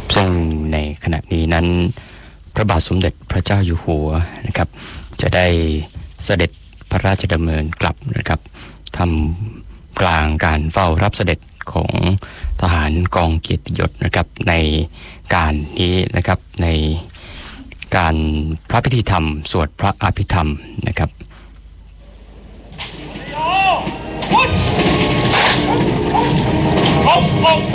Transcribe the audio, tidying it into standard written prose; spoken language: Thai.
ซึ่งในขณะนี้นั้นพระบาทสมเด็จพระเจ้าอยู่หัวนะครับจะได้เสด็จพระราชดำเนินกลับนะครับทำกลางการเฝ้ารับเสด็จของทหารกองเกียรติยศนะครับในการนี้นะครับในการพระพิธีธรรมสวดพระอภิธรรมนะครับ